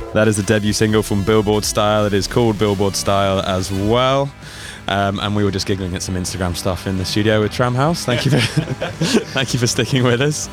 That is the debut single from Billboard Style. It is called Billboard Style as well. And we were just giggling at some Instagram stuff in the studio with Tramhouse. Thank you for thank you for sticking with us.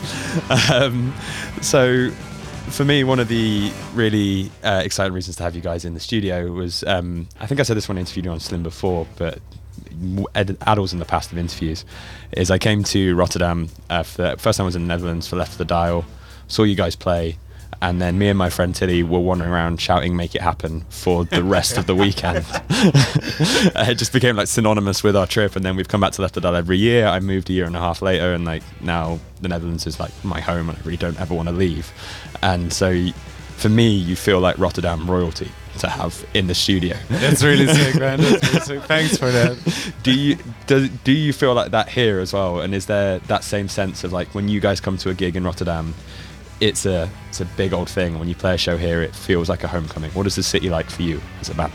So for me, one of the really exciting reasons to have you guys in the studio was, I think I said this when I interviewed you on Slim before, but Adels in the past of interviews, is I came to Rotterdam for the first time I was in the Netherlands for Left of the Dial, saw you guys play, and then me and my friend Tilly were wandering around shouting "Make It Happen" for the rest of the weekend. It just became like synonymous with our trip, and then we've come back to Left of the Dial every year. I moved a year and a half later, and like now the Netherlands is like my home, and I really don't ever want to leave. And so for me, you feel like Rotterdam royalty to have in the studio. That's really sick, man. That's really sick. Thanks for that. Do you feel like that here as well? And is there that same sense of like when you guys come to a gig in Rotterdam, it's a big old thing. When you play a show here, it feels like a homecoming. What is the city like for you as a band?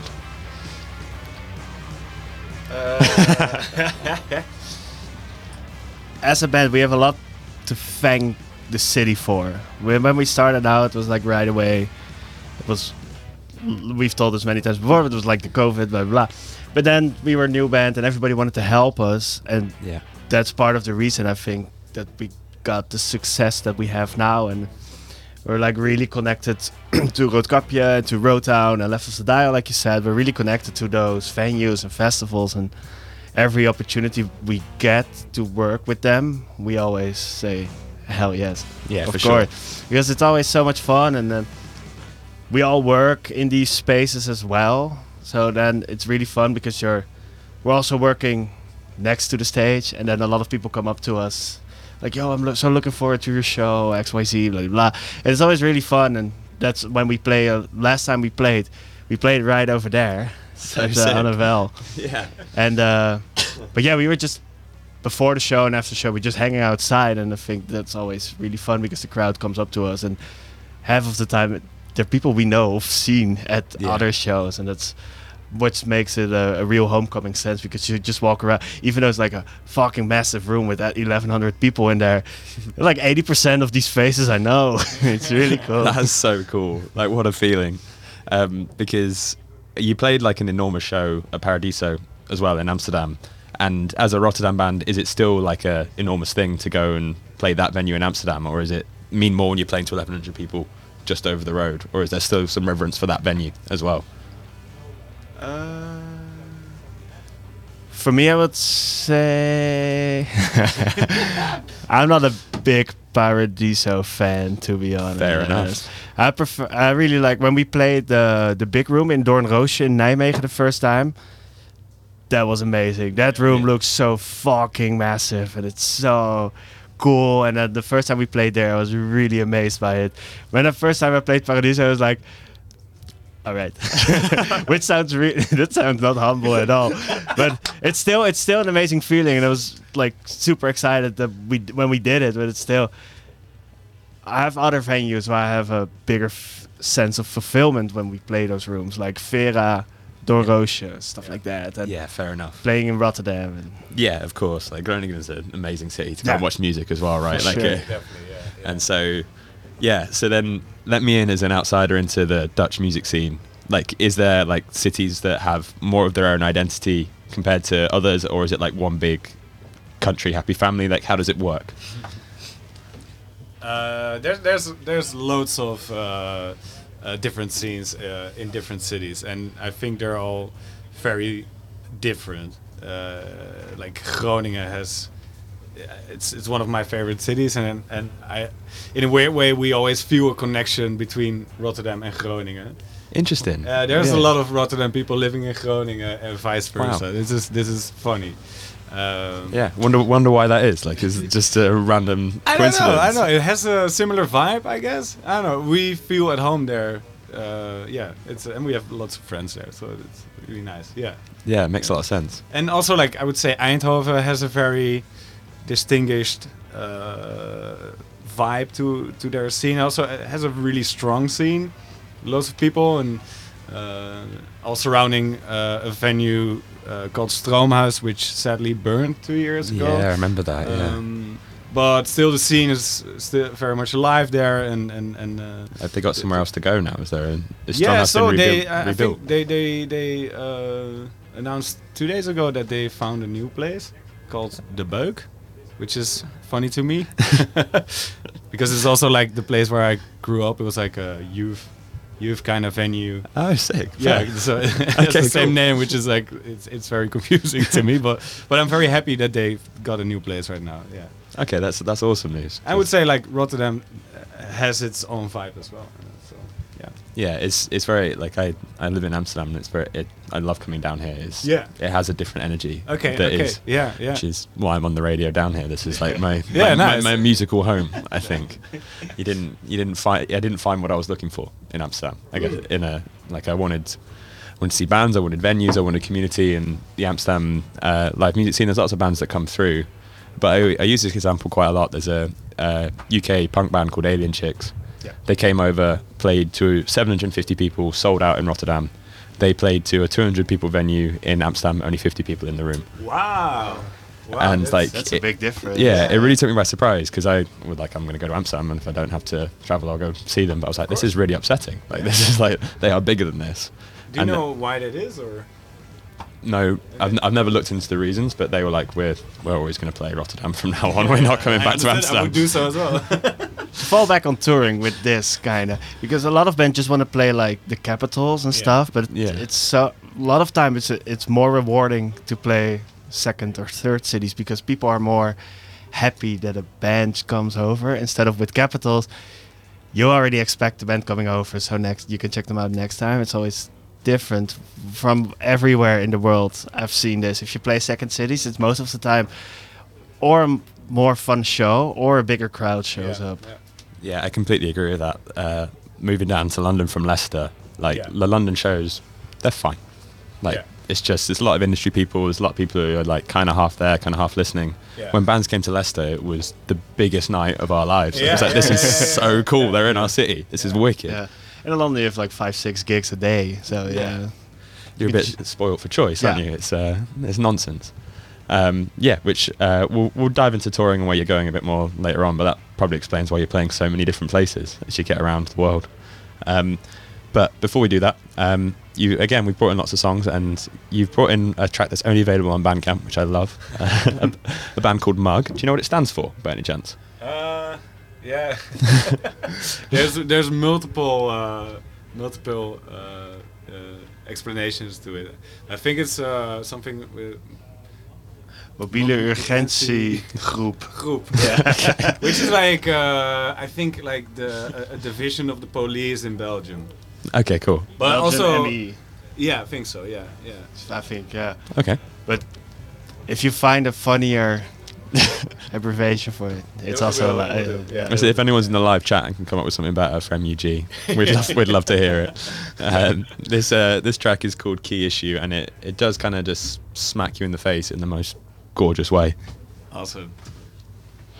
As a band, we have a lot to thank the city for. When we started out, it was like right away. It was, we've told this many times before, but it was like the COVID, blah, blah, blah. But then we were a new band and everybody wanted to help us. And that's part of the reason I think that we got the success that we have now. And we're like really connected to Roodkapje, to Rotown and Left of the Dial, like you said. We're really connected to those venues and festivals, and every opportunity we get to work with them, we always say, hell yes. Yeah, of for course. sure. Because it's always so much fun, and then we all work in these spaces as well. So then it's really fun because we're also working next to the stage, and then a lot of people come up to us like, yo, I'm so looking forward to your show, XYZ, blah, blah, blah. And it's always really fun, and that's when we play. Last time we played right over there So at Annevel. Yeah. And but yeah, we were just before the show and after the show, we're just hanging outside, and I think that's always really fun because the crowd comes up to us, and half of the time they're people we know, have seen at other shows, and that's what makes it a real homecoming sense, because you just walk around, even though it's like a fucking massive room with that 1,100 people in there, like 80% of these faces I know. It's really cool. That's so cool. Like, what a feeling. Because you played like an enormous show at Paradiso as well in Amsterdam. And as a Rotterdam band, is it still like a enormous thing to go and play that venue in Amsterdam? Or is it mean more when you're playing to 1,100 people just over the road? Or is there still some reverence for that venue as well? For me, I would say I'm not a big Paradiso fan, to be honest. Fair enough. I really like when we played the big room in Doornroosje in Nijmegen the first time. That was amazing. That room looks so fucking massive, and it's so cool. And the first time we played there, I was really amazed by it. When the first time I played Paradiso, I was like, all right, which sounds that sounds not humble at all, but it's still an amazing feeling, and I was like super excited that when we did it. But it's still, I have other venues where I have a bigger sense of fulfillment when we play those rooms, like Vera, Doornroosje, stuff like that. And yeah, fair enough. Playing in Rotterdam. And yeah, of course. Like Groningen is an amazing city to go and watch music as well, right? For like, sure. Definitely, yeah. And so, yeah. So then, let me in as an outsider into the Dutch music scene. Like, is there like cities that have more of their own identity compared to others, or is it like one big country, happy family? Like, how does it work? There's loads of different scenes in different cities, and I think they're all very different. Like Groningen has, it's one of my favorite cities, and I, in a weird way, we always feel a connection between Rotterdam and Groningen. Interesting. There's a lot of Rotterdam people living in Groningen and vice versa. Wow. This is funny. Yeah, wonder why that is. Like, is it just a random coincidence? I don't know. It has a similar vibe, I guess. I don't know. We feel at home there. And we have lots of friends there, so it's really nice. Yeah. Yeah, it makes a lot of sense. And also, like, I would say Eindhoven has a very distinguished vibe to their scene. Also, it has a really strong scene. Lots of people, and all surrounding a venue called Stroomhuis, which sadly burned 2 years ago. Yeah, I remember that. but still the scene is still very much alive there, and Have they got somewhere else to go now? Is there? Is yeah. Stromhouse So been they, rebuilt? I think they announced 2 days ago that they found a new place called The Beuk, which is funny to me because it's also like the place where I grew up. It was like a youth kind of venue. Oh, sick. Yeah, Fair. so it's Okay, the same cool. name, which is like it's very confusing to me. But I'm very happy that they got a new place right now. Yeah, Okay, that's awesome news. I would say like Rotterdam has its own vibe as well. So yeah, Yeah, it's very like I live in Amsterdam and I love coming down here. Yeah. It has a different energy. okay, that okay, is- yeah. Which is why I'm on the radio down here. This is like my Yeah, my, nice. my musical home. I think I didn't find what I was looking for in Amsterdam. I guess I wanted to see bands. I wanted venues. I wanted community, and the Amsterdam live music scene. There's lots of bands that come through, but I use this example quite a lot. There's a UK punk band called Alien Chicks. Yeah. They came over, played to 750 people, sold out in Rotterdam. They played to a 200 people venue in Amsterdam, only 50 people in the room. Wow. And, that's- like, That's a it- big difference. Yeah, it really took me by surprise because I was like, I'm going to go to Amsterdam, and if I don't have to travel, I'll go see them. But I was like, this is really upsetting. Like, this is like, they are bigger than this. do you and- know why that is, or No, I've never looked into the reasons, but they were like, we're always going to play Rotterdam from now on. We're not coming back to I Amsterdam. would do so as well. Fall back on touring with this kind of, because a lot of bands just want to play like the capitals and Yeah. stuff, but Yeah. it's so a lot of time it's more rewarding to play second or third cities because people are more happy that a band comes over instead of with capitals. You already expect the band coming over, so next you can check them out next time. It's always different from everywhere in the world. I've seen this. If you play second cities, it's most of the time or a more fun show or a bigger crowd shows up. Yeah. Yeah, I completely agree with that. Moving down to London from Leicester, like Yeah. the London shows, they're fine. Like Yeah. it's a lot of industry people. There's a lot of people who are like kind of half there, kind of half listening. Yeah. When bands came to Leicester, it was the biggest night of our lives. It was Yeah. like, this is so cool. They're in our city. This is wicked. Yeah. In London, you have like 5-6 gigs a day. So yeah. You're a bit spoiled for choice, aren't Yeah. you? It's nonsense. Which we'll dive into touring and where you're going a bit more later on, but that probably explains why you're playing so many different places as you get around the world. But before we do that, we've brought in lots of songs, and you've brought in a track that's only available on Bandcamp, which I love. A band called Mug. Do you know what it stands for, by any chance? Yeah. there's multiple explanations to it. I think it's something with Mobiele urgentiegroep. group, yeah, which is like I think like a division of the police in Belgium. Okay, cool. But Belgian also, ME, yeah, I think so. Yeah. I think, yeah. Okay. But if you find a funnier abbreviation for it, it's Yeah, also we'll do, yeah. If anyone's in the live chat and can come up with something better from UG, we'd love to hear it. This track is called Key Issue, and it does kind of just smack you in the face in the most gorgeous way. Awesome.